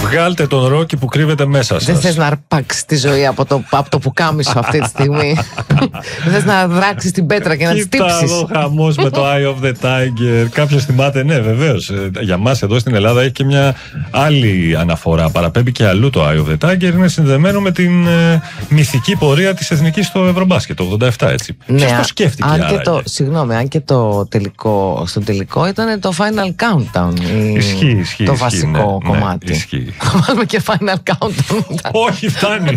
Βγάλτε τον Ρόκι που κρύβεται μέσα σας. Δεν θες να αρπάξεις τη ζωή από το πουκάμισο αυτή τη στιγμή. Δεν θες να δράξεις την πέτρα και να τη τύψεις. Κοίτα εδώ χαμός με το Eye of the Tiger. Κάποιος θυμάται, ναι βεβαίως. Για μας εδώ στην Ελλάδα έχει και μια άλλη αναφορά. Παραπέμπει και αλλού το Eye of the Tiger. Είναι συνδεμένο με την μυθική πορεία της Εθνικής στο Ευρωμπάσκετ το 87, έτσι. Ναι, Ποιος το σκέφτηκε συγγνώμη, αν και στο τελικό ήταν το Final Countdown. Ισχύει. Το βασικό κομμάτι. Ισχύει. Θα βάλουμε και Final Countdown. Όχι, φτάνει.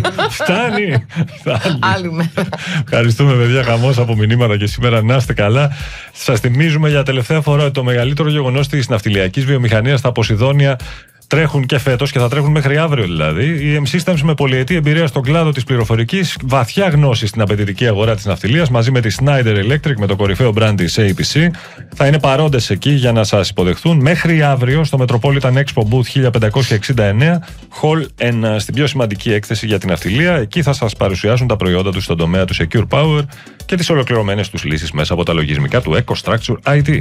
Άλλη μέρα. Ευχαριστούμε, παιδιά. Χαμός από μηνύματα και σήμερα. Να είστε καλά. Σας θυμίζουμε για τελευταία φορά ότι το μεγαλύτερο γεγονός της ναυτιλιακής βιομηχανίας στα Ποσειδόνια τρέχουν και φέτος και θα τρέχουν μέχρι αύριο δηλαδή. Η M-Systems με πολυετή εμπειρία στον κλάδο της πληροφορικής, βαθιά γνώση στην απαιτητική αγορά της ναυτιλίας, μαζί με τη Schneider Electric, με το κορυφαίο brand της APC, θα είναι παρόντες εκεί για να σας υποδεχθούν μέχρι αύριο στο Metropolitan Expo Booth 1569, Hall 1, στην πιο σημαντική έκθεση για την ναυτιλία. Εκεί θα σας παρουσιάσουν τα προϊόντα τους στον τομέα του Secure Power και τις ολοκληρωμένες τους λύσεις μέσα από τα λογισμικά του EcoStruxure IT.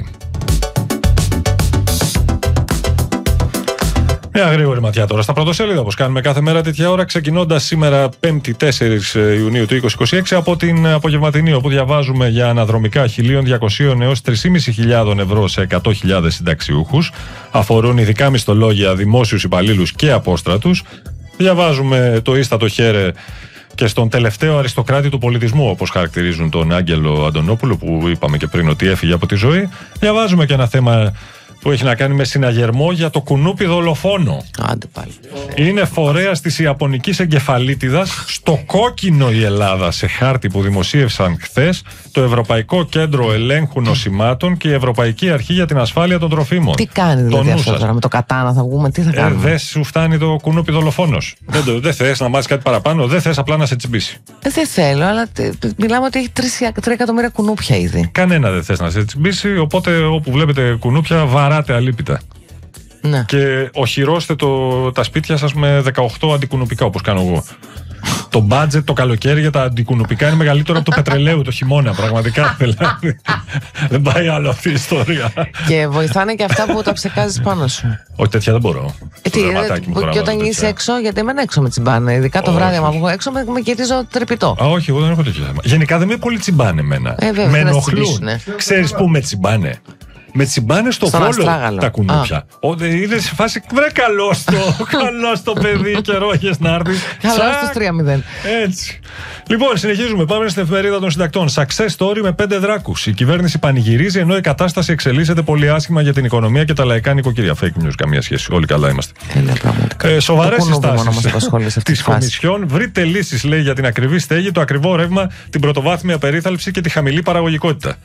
Μια γρήγορη ματιά τώρα στα πρωτοσέλιδα, όπως κάνουμε κάθε μέρα τέτοια ώρα, ξεκινώντας σήμερα 5η 4 Ιουνίου του 2026 από την απογευματινή, όπου διαβάζουμε για αναδρομικά 1.200 έως 3.500 ευρώ σε 100.000 συνταξιούχους. Αφορούν ειδικά μισθολόγια, δημόσιους υπαλλήλους και απόστρατους. Διαβάζουμε το ίστατο χέρε και στον τελευταίο αριστοκράτη του πολιτισμού, όπως χαρακτηρίζουν τον Άγγελο Αντωνόπουλο, που είπαμε και πριν ότι έφυγε από τη ζωή. Διαβάζουμε και ένα θέμα που έχει να κάνει με συναγερμό για το κουνούπι δολοφόνο. Άντε πάλι. Είναι φορέας της Ιαπωνικής εγκεφαλίτιδας. Στο κόκκινο η Ελλάδα, σε χάρτη που δημοσίευσαν χθες το Ευρωπαϊκό Κέντρο Ελέγχου Νοσημάτων και η Ευρωπαϊκή Αρχή για την Ασφάλεια των Τροφίμων. Τι κάνει δηλαδή αυτό τώρα, με το κατάνα θα βγούμε, τι θα κάνουμε? Δεν σου φτάνει το κουνούπι δολοφόνος? Δεν θες να μάθεις κάτι παραπάνω? Δεν θες απλά να σε τσιμπήσει? Δεν θέλω, αλλά μιλάμε ότι έχει 3 εκατομμύρια κουνούπια ήδη. Κανένα δεν θες να σε τσιμπήσει, οπότε όπου βλέπετε κουνούπια βαράτε αλίπητα. Ναι. Και οχυρώστε τα σπίτια σας με 18 αντικουνουπικά, όπως κάνω εγώ. Το budget το καλοκαίρι για τα αντικουνουπικά είναι μεγαλύτερο από το πετρελαίου το χειμώνα. Πραγματικά δηλαδή. Δεν πάει άλλο αυτή η ιστορία. Και βοηθάνε και αυτά που τα ψεκάζεις πάνω σου. Όχι, τέτοια δεν μπορώ. Και όταν είσαι έξω, γιατί εμένα έξω με τσιμπάνε. Ειδικά το βράδυ, άμα βγω έξω, με γυρίζω τρεπιτό. Όχι, εγώ δεν έχω τέτοιο θέμα. Γενικά δεν με πολύ τσιμπάνε εμένα. Με ενοχλούν. Ξέρεις πού με τσιμπάνε? Με τσιμπάνε στο Βόλο τα κουνούπια. Είναι σε φάση, βρε καλό στο παιδί, καιρό έχεις να έρθεις. Καλό στο 3-0. Έτσι. Λοιπόν, συνεχίζουμε. Πάμε στην εφημερίδα των συντακτών. Success story με 5 δράκους. Η κυβέρνηση πανηγυρίζει ενώ η κατάσταση εξελίσσεται πολύ άσχημα για την οικονομία και τα λαϊκά νοικοκυριά. Fake news, καμία σχέση. Όλοι καλά είμαστε. Σοβαρές συστάσεις της Κομισιόν. Βρείτε λύσεις, λέει, για την ακριβή στέγη, το ακριβό ρεύμα, την πρωτοβάθμια περίθαλψη και τη χαμηλή παραγωγικότητα.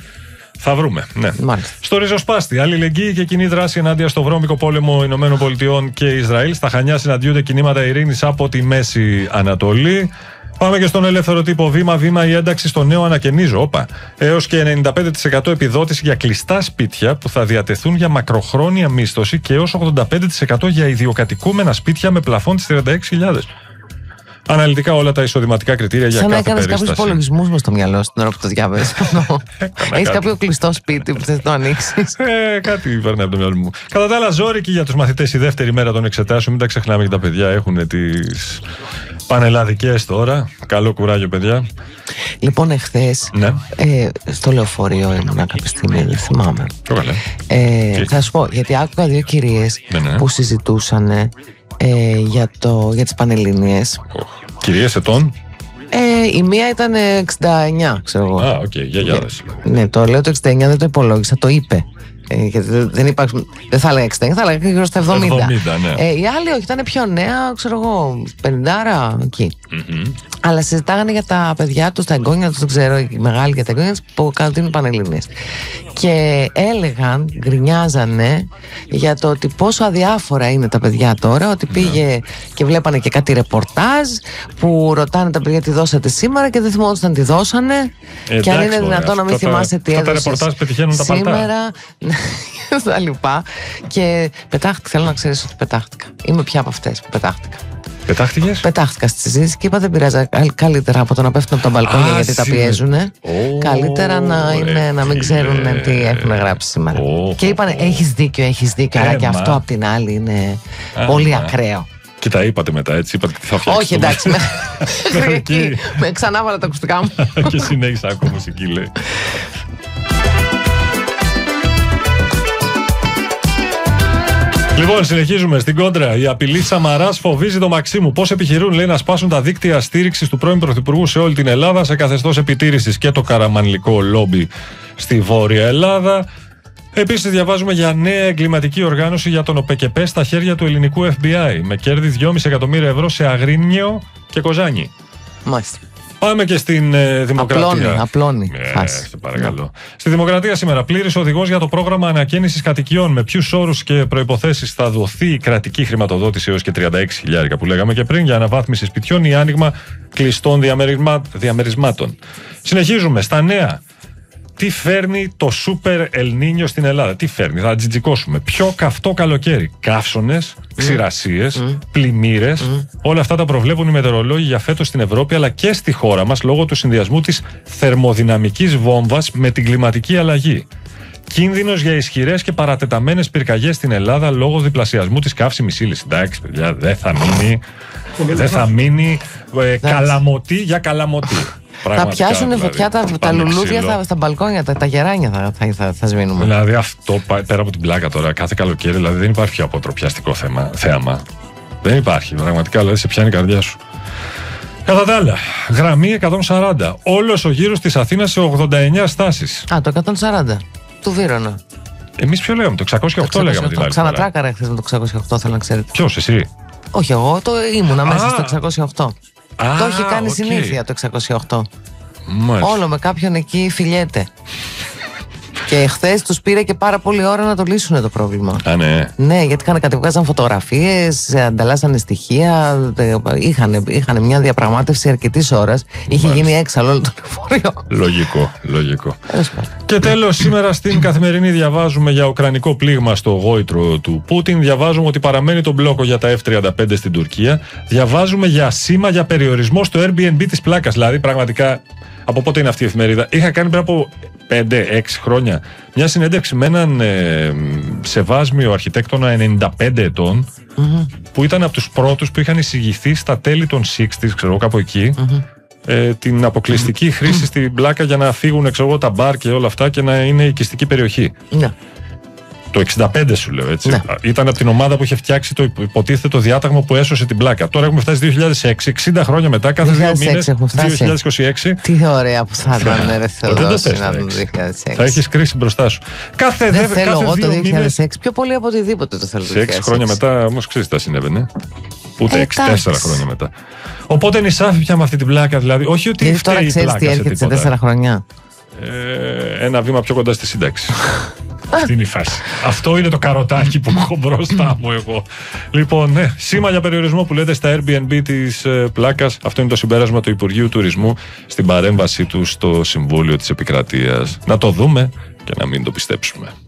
Θα βρούμε, ναι. Μάλιστα. Στο ριζοσπάστη, αλληλεγγύη και κοινή δράση ενάντια στο βρώμικο πόλεμο Ηνωμένων Πολιτειών και Ισραήλ. Στα Χανιά συναντιούνται κινήματα ειρήνης από τη Μέση Ανατολή. Πάμε και στον ελεύθερο τύπο. Βήμα-βήμα η ένταξη στο νέο ανακαινίζω. Έως και 95% επιδότηση για κλειστά σπίτια που θα διατεθούν για μακροχρόνια μίσθωση και έως 85% για ιδιοκατοικούμενα σπίτια με πλαφόν τις 36.000. Αναλυτικά όλα τα εισοδηματικά κριτήρια για κάθε περίσταση. Σαν να έκανες κάποιους υπολογισμούς μες στο μυαλό στην ώρα που το διάβασες. Έχεις κάποιο κλειστό σπίτι που θες να το ανοίξεις? Κάτι περνάει από το μυαλό μου. Κατά τα άλλα, ζόρικη για τους μαθητές η δεύτερη μέρα των εξετάσεων. Μην τα ξεχνάμε και τα παιδιά έχουν τις πανελλαδικές τώρα. Καλό κουράγιο, παιδιά. Λοιπόν, εχθές στο λεωφορείο ήμουν κάποια στιγμή, δεν θυμάμαι. Θα σου πω, γιατί άκουγα 2 κυρίες που συζητούσαν για τις Πανελλήνιες. Κυρίες ετών? Η μία ήταν 69, ξέρω εγώ. Α, οκ, γιαγιάδες. Ναι, το λέω το 69, δεν το υπολόγισα, το είπε. Γιατί δεν θα έλεγα 69, θα έλεγα γύρω στα 70. Ναι. Η άλλη όχι, ήταν πιο νέα, ξέρω εγώ, 50 εκεί. Αλλά συζητάγανε για τα παιδιά τους, τα εγγόνια τους, δεν ξέρω, οι μεγάλοι για τα εγγόνια τους που καταδίνουν Πανελλήνιες. Και έλεγαν, γκρινιάζανε για το ότι πόσο αδιάφορα είναι τα παιδιά τώρα, ότι πήγε και βλέπανε και κάτι ρεπορτάζ που ρωτάνε τα παιδιά τι δώσατε σήμερα και δεν θυμόντουσαν τι δώσανε. Και αν είναι δυνατόν να μην θυμάσαι τι έδωσες τα ρεπορτάζ πετυχαίνουν σήμερα. Τα λοιπά. Και πετάχτηκα, θέλω να ξέρεις ότι πετάχτηκα. Είμαι πια από αυτές που πετάχτηκα. Πετάχτηκες? Πετάχτηκα στη συζήτηση και είπα δεν πειράζει. Καλύτερα από το να πέφτουν από τα μπαλκόνια γιατί τα πιέζουν. Καλύτερα να μην ξέρουν τι έχουν γράψει σήμερα. Και είπανε έχεις δίκιο, αλλά και αυτό απ' την άλλη είναι πολύ ακραίο. Και τα είπατε μετά, έτσι, είπατε τι θα φτιάξετε. Όχι, εντάξει, με ξανά βάλα τα ακουστικά μου. Και συνέχισα ακόμα μουσική, λέει. Λοιπόν, συνεχίζουμε στην κόντρα. Η απειλή Σαμαράς φοβίζει το Μαξίμου. Πώς επιχειρούν, λέει, να σπάσουν τα δίκτυα στήριξης του πρώην Πρωθυπουργού σε όλη την Ελλάδα, σε καθεστώς επιτήρησης και το καραμανλικό λόμπι στη Βόρεια Ελλάδα. Επίσης, διαβάζουμε για νέα εγκληματική οργάνωση για τον ΟΠΕΚΕΠΕ στα χέρια του ελληνικού FBI, με κέρδη 2,5 εκατομμύρια ευρώ σε Αγρίνιο και Κοζάνη. Μάλιστα. Πάμε και στην Δημοκρατία. Απλώνει. Σε παρακαλώ. Στη Δημοκρατία σήμερα, πλήρης οδηγός για το πρόγραμμα ανακαίνησης κατοικιών. Με ποιους όρους και προϋποθέσεις θα δοθεί η κρατική χρηματοδότηση έως και 36.000 που λέγαμε και πριν για αναβάθμιση σπιτιών ή άνοιγμα κλειστών διαμερισμάτων. Συνεχίζουμε στα νέα. Τι φέρνει το Σούπερ Ελνίνιο στην Ελλάδα? Τι φέρνει? Θα τζιτζικώσουμε. Πιο καυτό καλοκαίρι. Καύσονες, ξηρασίες, πλημμύρες. Όλα αυτά τα προβλέπουν οι μετεωρολόγοι για φέτος στην Ευρώπη αλλά και στη χώρα μας λόγω του συνδυασμού της θερμοδυναμικής βόμβας με την κλιματική αλλαγή. Κίνδυνος για ισχυρές και παρατεταμένες πυρκαγιές στην Ελλάδα λόγω διπλασιασμού της καύσιμης ύλης. Εντάξει, παιδιά, δεν θα μείνει καλαμωτή για καλαμωτή. Θα πιάσουν φωτιά τα λουλούδια στα μπαλκόνια, τα γεράνια θα σβήνουμε. Δηλαδή αυτό πέρα από την πλάκα τώρα, κάθε καλοκαίρι δηλαδή δεν υπάρχει πιο αποτροπιαστικό θέαμα. Δεν υπάρχει, πραγματικά δηλαδή σε πιάνει η καρδιά σου. Κατά τα άλλα, γραμμή 140. Όλος ο γύρος της Αθήνας σε 89 στάσεις. Το 140. Του Βύρωνα. Εμείς ποιο λέγαμε, το 608 λέγαμε την άλλη. Ξανατράκαρα χθες με το 608, θέλω να ξέρετε. Ποιος, εσύ? Όχι, εγώ ήμουνα μέσα στο 608. Το έχει κάνει συνήθεια το 608. Μάλιστα. Όλο με κάποιον εκεί φιλιέται. Και χθες τους πήρε και πάρα πολύ ώρα να το λύσουν το πρόβλημα. Ναι. Ναι, γιατί κατεβγάζαν φωτογραφίες, ανταλλάσσανε στοιχεία. Είχαν μια διαπραγμάτευση αρκετής ώρας. Είχε γίνει έξαλλο όλο το λεωφορείο. Λογικό. Και τέλος, σήμερα στην Καθημερινή διαβάζουμε για ουκρανικό πλήγμα στο γόητρο του Πούτιν. Διαβάζουμε ότι παραμένει το μπλόκο για τα F-35 στην Τουρκία. Διαβάζουμε για σήμα για περιορισμό στο Airbnb της πλάκας. Δηλαδή, πραγματικά, από πότε είναι αυτή η εφημερίδα? Είχα κάνει πριν από 5-6 χρόνια μια συνέντευξη με έναν σεβάσμιο αρχιτέκτονα 95 ετών, που ήταν από τους πρώτους που είχαν εισηγηθεί στα τέλη των 60s, ξέρω κάπου εκεί, την αποκλειστική χρήση στην πλάκα για να φύγουν τα μπαρ και όλα αυτά και να είναι οικιστική περιοχή. Το 65 σου λέω, έτσι. Ήταν από την ομάδα που είχε φτιάξει το υποτίθετο διάταγμα που έσωσε την πλάκα. Τώρα έχουμε φτάσει 2006, 60 χρόνια μετά, κάθε 2 μήνες, 2026. Τι ωραία που θα ήταν, ρε Θεοδόση, να δουν 2006. Θα έχεις κρίση μπροστά σου. Δεν θέλω εγώ το 2006, πιο πολύ από οτιδήποτε το θέλω το 2006. Σε 6 χρόνια μετά όμως ξέρεις τι θα συνέβαινε. Ούτε 6-4 χρόνια μετά. Οπότε νησάφι πια με αυτή την πλάκα, δηλαδή. Όχι ότι φταίει η πλάκα. Τώρα ξέρεις τι έρχεται σε 4 χρόνια. Ένα βήμα πιο κοντά στη σύνταξη. Αυτή είναι η φάση. Αυτό είναι το καροτάκι που έχω μπροστά μου εγώ. Λοιπόν, ναι, σήμα για περιορισμό που λέτε στα Airbnb της πλάκας. Αυτό είναι το συμπέρασμα του Υπουργείου Τουρισμού στην παρέμβασή του στο Συμβούλιο της Επικρατείας. Να το δούμε και να μην το πιστέψουμε.